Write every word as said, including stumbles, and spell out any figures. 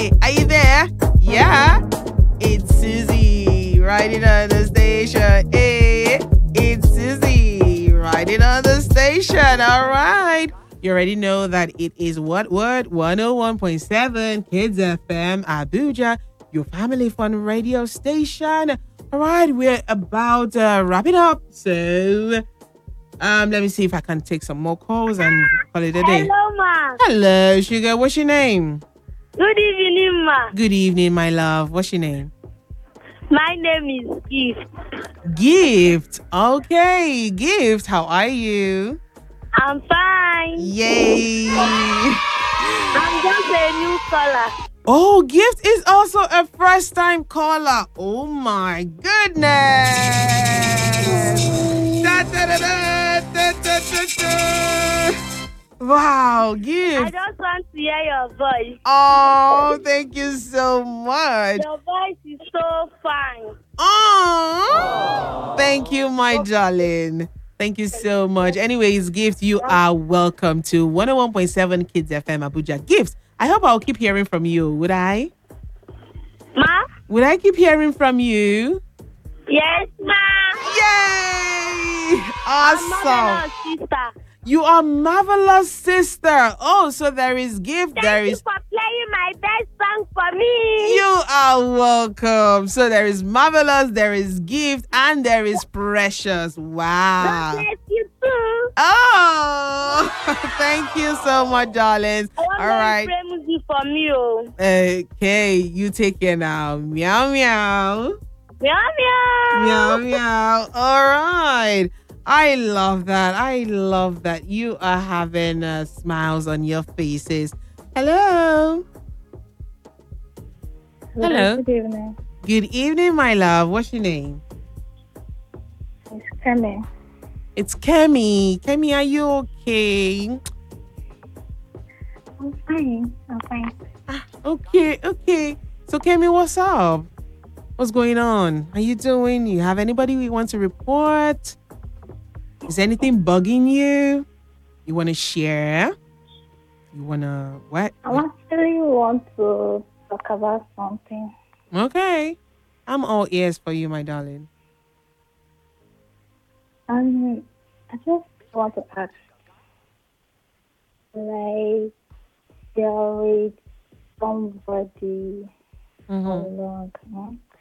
Hey, are you there? Yeah. It's Susie riding on the station. Hey, it's Susie riding on the station. All right. You already know that it is what what one oh one point seven Kids F M Abuja, your family fun radio station. All right, we're about uh, wrapping up. So um, let me see if I can take some more calls and call it a day. Hello, ma. Hello, sugar. What's your name? Good evening, ma. Good evening, my love. What's your name? My name is Gift. Gift. Okay, Gift. How are you? I'm fine. Yay. I'm just a new caller. Oh, Gift is also a first time caller. Oh my goodness. Da, da, da, da, da, da, da, da. Wow, I Gift. just want to hear your voice. Oh, thank you so much. Your voice is so fine. Oh, thank you, my darling. Thank you so much. Anyways, Gift, you are welcome to one oh one point seven Kids F M Abuja. Gift, I hope I'll keep hearing from you. Would I? Ma? Would I keep hearing from you? Yes, ma. Yay! I'm Awesome. mother sister. You are marvelous, sister. Oh, so there is Gift. Thank There you is. for playing my best song for me. You are welcome. So there is marvelous, there is Gift, and there is Precious. Wow. God bless you too. Oh, thank you so much, darlings. I want All to right. play music for me. Oh. Okay, you take care now. Meow, meow. Meow, meow. Meow, meow. All right. I love that. I love that you are having uh, smiles on your faces. Hello. Hello. Good evening. Good evening, my love. What's your name? It's Kemi. It's Kemi. Kemi, are you okay? I'm fine. I'm fine. Ah, okay, okay. So, Kemi, what's up? What's going on? How you doing? You have anybody you want to report? Is anything bugging you? You want to share? You want to what? I actually want to talk about something. Okay. I'm all ears for you, my darling. Um, I just want to ask, like, you're with somebody Mm-hmm. for long, huh?